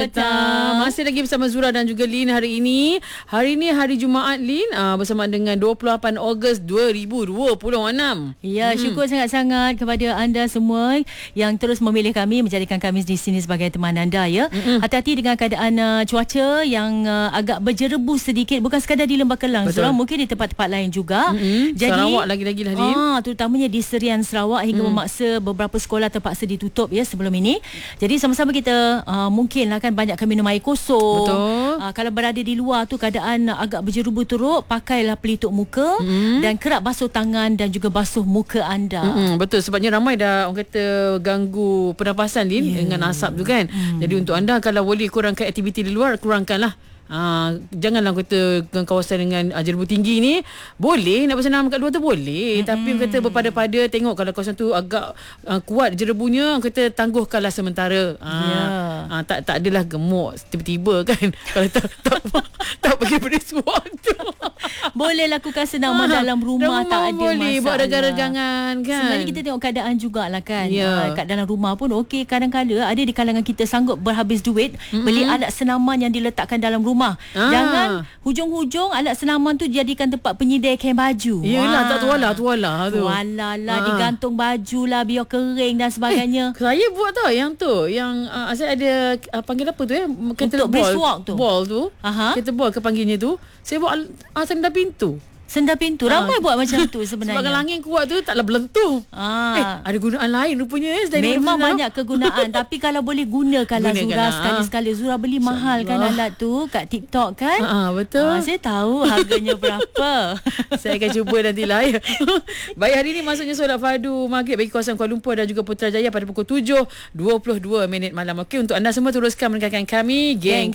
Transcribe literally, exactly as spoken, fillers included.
Petang. Masih lagi bersama Zura dan juga Lin hari ini. Hari ini hari Jumaat, Lin, uh, bersama dengan dua puluh lapan Ogos dua ribu dua puluh enam. Ya, hmm. syukur sangat-sangat kepada anda semua yang terus memilih kami, menjadikan kami di sini sebagai teman anda, ya. Mm-mm. Hati-hati dengan keadaan uh, cuaca yang uh, agak berjerebu sedikit, bukan sekadar di Lembah Kelang, Zura, mungkin di tempat-tempat lain juga. Mm-mm. Jadi Sarawak lagi-lagi lah, Lin. Ah, terutamanya di Serian Sarawak hingga mm. memaksa beberapa sekolah terpaksa ditutup, ya, sebelum ini. Jadi sama-sama kita uh, mungkinlah kan banyakkan minum air kosong. Betul. Uh, kalau berada di luar tu keadaan agak berjerubu teruk, pakailah pelitup muka mm. dan kerap basuh tangan dan juga basuh muka anda. Mm-mm, betul, sebabnya ramai dah orang kata ganggu pernafasan, Lin, yeah. dengan asap tu kan. Mm. Jadi untuk anda kalau boleh kurangkan aktiviti di luar, kurangkanlah. Ha, janganlah kata kawasan dengan uh, jerebu tinggi ni. Boleh nak bersenam kat luar tu boleh, mm-hmm. tapi kata berpada-pada tengok kalau kawasan tu agak uh, kuat jerebunya, kata tangguhkanlah sementara. Ha, yeah. ha, tak tak adalah gemuk tiba-tiba kan. Kalau tak tak, tak pergi beri waktu. Boleh lakukan senaman ha, dalam rumah, tak ada boleh, masalah. Buat regang-regangan kan. Sebenarnya kita tengok keadaan jugalah kan. Yeah. Uh, kat dalam rumah pun okey, kadang-kadang ada di kalangan kita sanggup berhabis duit mm-hmm. beli alat senaman yang diletakkan dalam rumah. Ah. Jangan hujung-hujung alat senaman tu jadikan tempat penyidai kain baju. Yelah, tak tuala tuala tu. Tuala lah, ah. digantung baju lah biar kering dan sebagainya. Eh, saya buat tau yang tu, yang uh, saya ada uh, panggil apa tu ya? Untuk breastwork tu. Ball tu. Aha. Kita ball ke panggilnya tu. Saya buat uh, sendar pintu. Sendar pintu. Ramai ha. buat macam tu sebenarnya. Sebab angin kuat tu taklah berlentur. Ah. Eh, ada gunaan lain rupanya. Eh, memang banyak kegunaan. Tapi kalau boleh gunakanlah Zura sekali-sekali. Zura beli mahal kan alat tu kat TikTok kan. Ah, betul. Ah, saya tahu harganya berapa. Saya akan cuba nantilah ya. Baik, hari ini masuknya solat fardu maghrib bagi kawasan Kuala Lumpur dan juga Putrajaya pada pukul tujuh dua puluh dua minit malam. Okey, untuk anda semua teruskan mendengarkan kami, Geng